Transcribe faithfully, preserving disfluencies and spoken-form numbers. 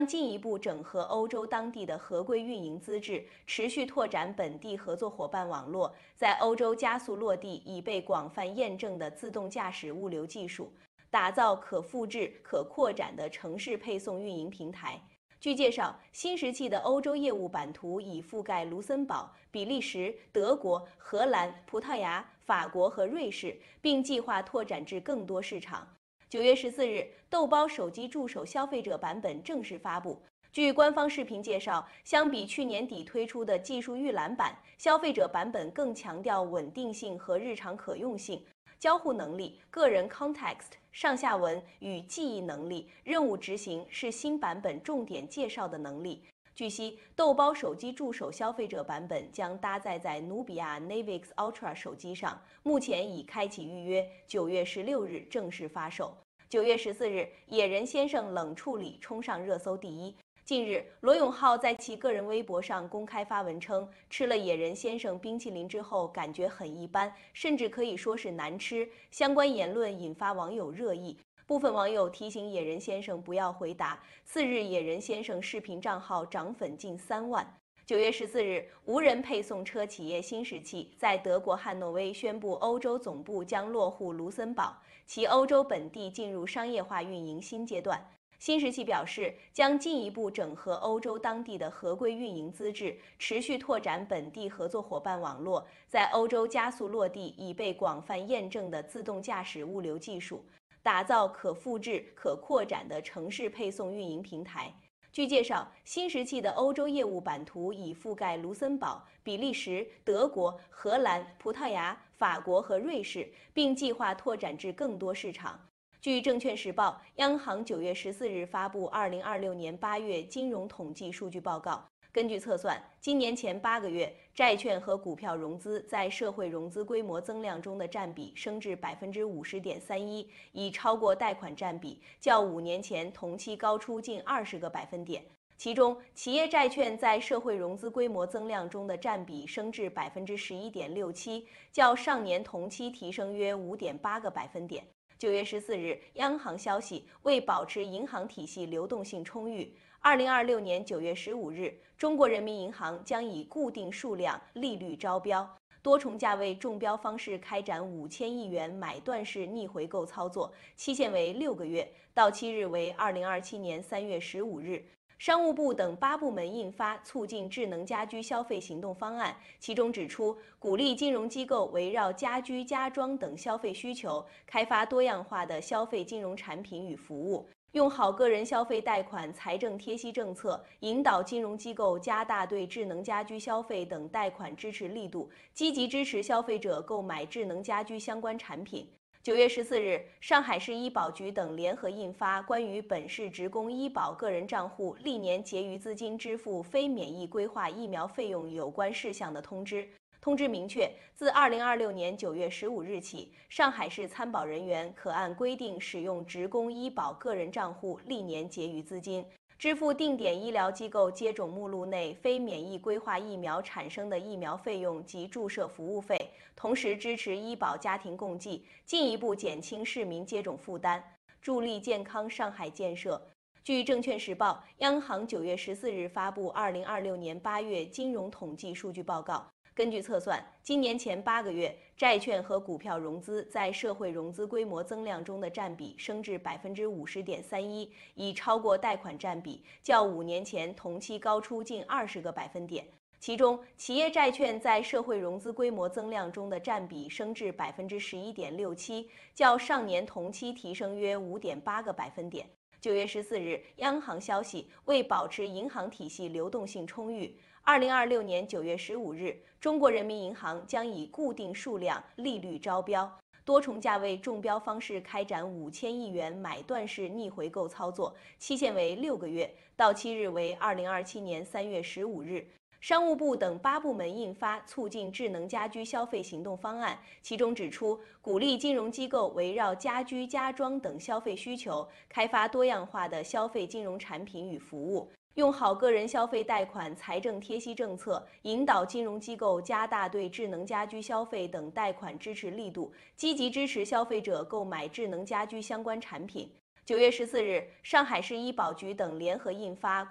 进一步整合欧洲当地的合规运营资质，持续拓展本地合作伙伴网络，在欧洲加速落地已被广泛验证的自动驾驶物流技术，打造可复制、可扩展的城市配送运营平台。据介绍，新时期的欧洲业务版图已覆盖卢森堡、比利时、德国、荷兰、葡萄牙、法国和瑞士，并计划拓展至更多市场。九月十四日，豆包手机助手消费者版本正式发布。据官方视频介绍，相比去年底推出的技术预览版，消费者版本更强调稳定性和日常可用性。交互能力、个人 context、上下文与记忆能力、任务执行是新版本重点介绍的能力。据悉，豆包手机助手消费者版本将搭载在努比亚 Navix Ultra 手机上，目前已开启预约，九月十六日正式发售。九月十四日，野人先生冷处理冲上热搜第一。近日，罗永浩在其个人微博上公开发文称，吃了野人先生冰淇淋之后感觉很一般，甚至可以说是难吃。相关言论引发网友热议。部分网友提醒野人先生不要回答。次日，野人先生视频账号涨粉近三万。九月十四日，无人配送车企业新石器在德国汉诺威宣布，欧洲总部将落户卢森堡，其欧洲本地进入商业化运营新阶段。新石器表示，将进一步整合欧洲当地的合规运营资质，持续拓展本地合作伙伴网络，在欧洲加速落地已被广泛验证的自动驾驶物流技术，打造可复制、可扩展的城市配送运营平台。据介绍，新石器的欧洲业务版图已覆盖卢森堡、比利时、德国、荷兰、葡萄牙、法国和瑞士，并计划拓展至更多市场。据证券时报，央行九月十四日发布二零二六年八月金融统计数据报告。根据测算，今年前八个月，债券和股票融资在社会融资规模增量中的占比升至百分之五十点三一，已超过贷款占比，较五年前同期高出近二十个百分点。其中，企业债券在社会融资规模增量中的占比升至百分之十一点六七，较上年同期提升约五点八个百分点。九月十四日，央行消息，为保持银行体系流动性充裕，二零二六年九月十五日，中国人民银行将以固定数量、利率招标、多重价位中标方式开展五千亿元买断式逆回购操作，期限为六个月，到期日为二零二七年三月十五日。商务部等八部门印发促进智能家居消费行动方案，其中指出，鼓励金融机构围绕家居、家装等消费需求，开发多样化的消费金融产品与服务，用好个人消费贷款财政贴息政策，引导金融机构加大对智能家居消费等贷款支持力度，积极支持消费者购买智能家居相关产品。九月十四日，上海市医保局等联合印发关于本市职工医保个人账户历年结余资金支付非免疫规划疫苗费用有关事项的通知。通知明确，自二零二六年九月十五日起，上海市参保人员可按规定使用职工医保个人账户历年结余资金，支付定点医疗机构接种目录内非免疫规划疫苗产生的疫苗费用及注射服务费，同时支持医保家庭共济，进一步减轻市民接种负担，助力健康上海建设。据证券时报，央行九月十四日发布二零二六年八月金融统计数据报告。根据测算，今年前八个月，债券和股票融资在社会融资规模增量中的占比升至百分之五十点三一，已超过贷款占比，较五年前同期高出近二十个百分点。其中，企业债券在社会融资规模增量中的占比升至百分之十一点六七，较上年同期提升约五点八个百分点。九月十四日，央行消息，为保持银行体系流动性充裕，二零二六年九月十五日，中国人民银行将以固定数量、利率招标、多重价位中标方式开展五千亿元买断式逆回购操作，期限为六个月，到期日为二零二七年三月十五日。商务部等八部门印发促进智能家居消费行动方案，其中指出，鼓励金融机构围绕家居、家装等消费需求，开发多样化的消费金融产品与服务，用好个人消费贷款财政贴息政策，引导金融机构加大对智能家居消费等贷款支持力度，积极支持消费者购买智能家居相关产品。 九月十四日，上海市医保局等联合印发。